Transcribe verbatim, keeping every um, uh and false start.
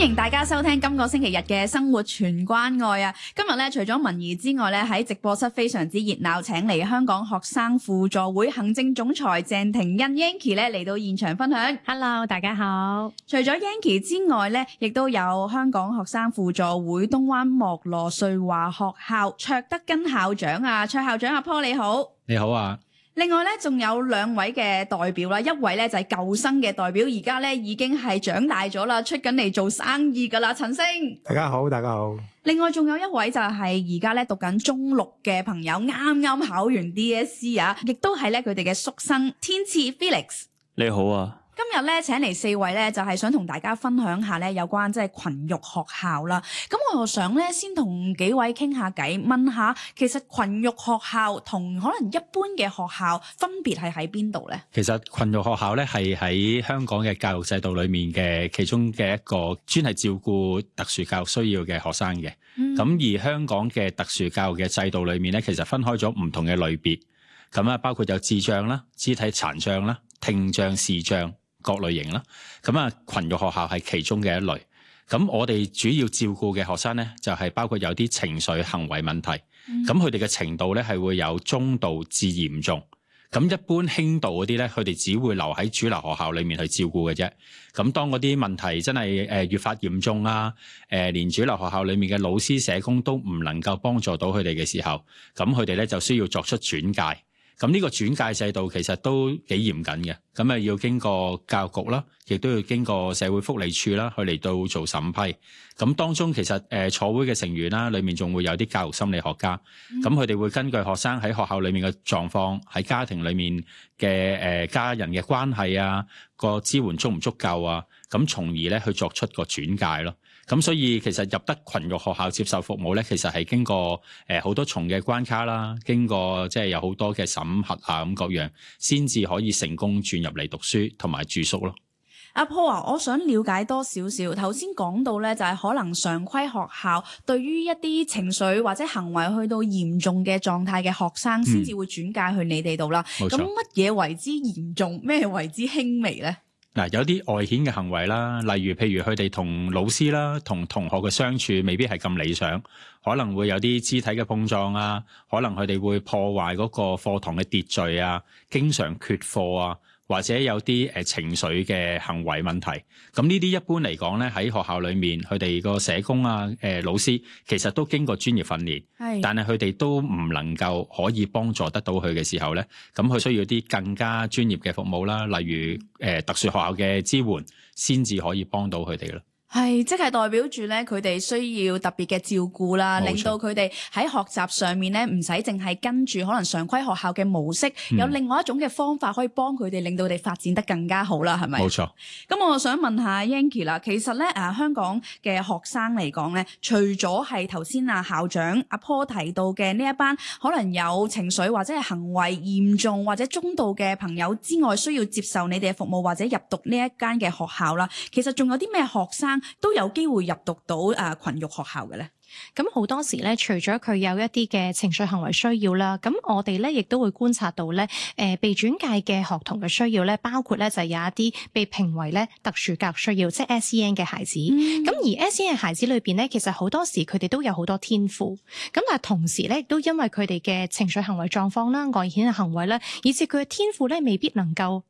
迎大家收聽今個星期日嘅生活全關愛啊！今日咧除咗文怡之外咧，喺直播室非常之熱鬧，請嚟香港學生輔助會行政總裁鄭婷欣 Yanky 咧嚟到現場分享。 Hello， 大家好。 除咗 Yanky 之外咧，亦都有香港學生輔助會東灣莫羅瑞華學校卓德根校長啊，卓校長阿 Paul 你好。 你好啊。 另外咧，仲有兩位嘅代表啦，一位咧就係舊生嘅代表，而家咧已經係長大咗啦，出緊嚟做生意噶啦，陳星。 大家好，大家好。 另外仲有一位就係而家咧讀緊中六嘅朋友，啱啱考完 D S C 啊，亦都係咧佢哋嘅宿生天賜 Felix。 你好啊。 今日咧請嚟四位咧，就係想同大家分享下咧有關即係群育學校啦。咁我又想咧先同幾位傾下偈，問下其實群育學校同可能一般嘅學校分別係喺邊度咧？ 其實群育學校咧係喺香港嘅教育制度裏面嘅其中嘅一個專係照顧特殊教育需要嘅學生嘅。咁、嗯、而香港嘅特殊教育嘅制度裏面咧，其實分開咗唔同嘅類別。咁啊，包括有智障啦、肢體殘障啦、聽障、視障。各類型啦，咁啊群育學校係其中嘅一類。咁我哋主要照顧嘅學生咧，就係包括有啲情緒行為問題。咁佢哋嘅程度咧係會有中度至嚴重。咁一般輕度嗰啲咧，佢哋只會留喺主流學校裏面去照顧嘅啫。咁當嗰啲問題真係誒越發嚴重啊，誒連主流學校裏面嘅老師社工都唔能夠幫助到佢哋嘅時候，咁佢哋咧就需要作出轉介。咁呢個轉介制度其實都幾嚴謹嘅，咁啊要經過教育局啦，亦都要經過社會福利署啦，去嚟到做審批。咁當中其實誒坐會嘅成員啦，裏面仲會有啲教育心理學家，咁佢哋會根據學生喺學校裏面嘅狀況，喺家庭裏面嘅誒家人嘅關係啊，個支援足唔足夠啊，咁從而咧去作出個轉介咯。咁所以其實入得群育學校接受服務咧，其實係經過誒好多重嘅關卡啦，經過即係有好多嘅審核啊咁各樣，先至可以成功轉入嚟讀書同埋住宿咯。 阿 Paul 啊，我想了解多少少。頭先講到咧，就係可能常規學校對於一啲情緒或者行為去到嚴重嘅狀態嘅學生，先至會轉介去你哋度啦。咁乜嘢為之嚴重？咩為之輕微咧？ 嗱，有啲外顯嘅行為啦，例如譬如佢哋同老師啦、同同學嘅相處未必係咁理想，可能會有啲肢體嘅碰撞啊，可能佢哋會破壞嗰個課堂嘅秩序啊，經常缺課啊，或者有啲誒情緒嘅行為問題。咁呢啲一般嚟講咧，喺學校裏面佢哋個社工啊、誒老師其實都經過專業訓練，但係佢哋都唔能夠可以幫助得到佢嘅時候咧，咁佢需要啲更加專業嘅服務啦，例如誒特殊學校嘅支援，先至可以幫到佢哋啦。 係，即係代表住咧，佢哋需要特別嘅照顧啦，令到佢哋喺學習上面咧，唔使淨係跟住可能常規學校嘅模式，嗯、有另外一種嘅方法可以幫佢哋，令到佢哋發展得更加好啦，係咪？冇錯。咁我想問下 Yanky 啦，其實咧誒香港嘅學生嚟講咧，除咗係頭先啊校長阿 Paul 提到嘅呢一班可能有情緒或者係行為嚴重或者中度嘅朋友之外，需要接受你哋嘅服務或者入讀呢一間嘅學校啦，其實仲有啲咩學生都有機會入讀到誒群育學校嘅咧？ 咁好多時咧，除咗佢有一啲嘅情緒行為需要啦，咁我哋咧亦都會觀察到咧，誒、呃、被轉介嘅學童嘅需要咧，包括咧就係有一啲被評為咧特殊教育需要，即係 S E N 嘅孩子。咁、嗯、而 S E N 嘅孩子裏邊咧，其實好多時佢哋都有好多天賦，咁但係同時咧，亦都因為佢哋嘅情緒行為狀況啦、外顯嘅行為咧，以致佢嘅天賦咧未必能夠